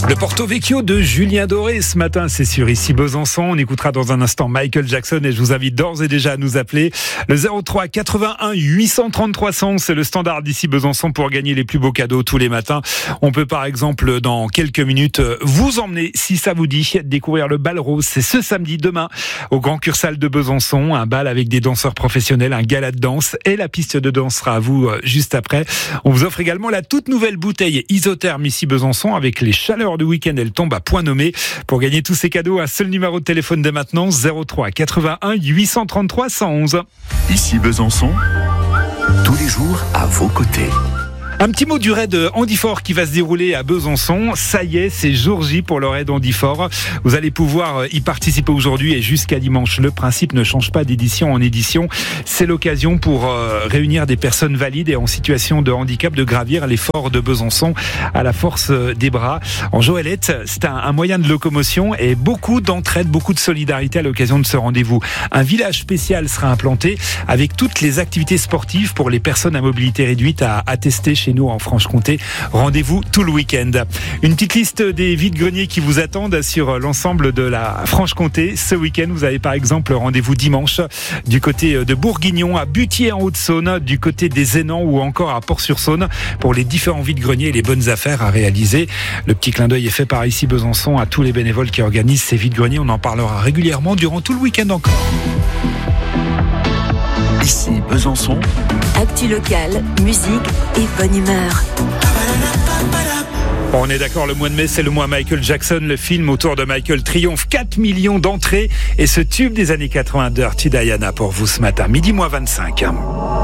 Le Porto Vecchio de Julien Doré ce matin, c'est sur Ici Besançon. On écoutera dans un instant Michael Jackson et je vous invite d'ores et déjà à nous appeler. Le 03 81 833 100, c'est le standard d'Ici Besançon pour gagner les plus beaux cadeaux tous les matins. On peut par exemple dans quelques minutes vous emmener, si ça vous dit, découvrir le bal rose. C'est ce samedi demain au Grand Cursal de Besançon. Un bal avec des danseurs professionnels, un gala de danse et la piste de danse sera à vous juste après. On vous offre également la toute nouvelle bouteille isotherme Ici Besançon avec les chaleurs du week-end. Elle tombe à point nommé. Pour gagner tous ces cadeaux, un seul numéro de téléphone dès maintenant, 03 81 833 111. Ici Besançon, tous les jours à vos côtés. Un petit mot du raid Andifort qui va se dérouler à Besançon. Ça y est, c'est jour J pour le raid Andifort. Vous allez pouvoir y participer aujourd'hui et jusqu'à dimanche. Le principe ne change pas d'édition en édition. C'est l'occasion pour réunir des personnes valides et en situation de handicap de gravir les forts de Besançon à la force des bras. En Joëlette, c'est un moyen de locomotion et beaucoup d'entraide, beaucoup de solidarité à l'occasion de ce rendez-vous. Un village spécial sera implanté avec toutes les activités sportives pour les personnes à mobilité réduite à tester chez nous en Franche-Comté. Rendez-vous tout le week-end. Une petite liste des vides-greniers qui vous attendent sur l'ensemble de la Franche-Comté. Ce week-end, vous avez par exemple rendez-vous dimanche du côté de Bourguignon, à Butier en Haute-Saône, du côté des Zénans ou encore à Port-sur-Saône pour les différents vides-greniers et les bonnes affaires à réaliser. Le petit clin d'œil est fait par Ici Besançon à tous les bénévoles qui organisent ces vides-greniers. On en parlera régulièrement durant tout le week-end encore. Ici Besançon, actu locale, musique et bonne humeur. On est d'accord, le mois de mai, c'est le mois Michael Jackson. Le film autour de Michael triomphe. 4 millions d'entrées et ce tube des années 80, Dirty Diana, pour vous ce matin. Midi moins 25.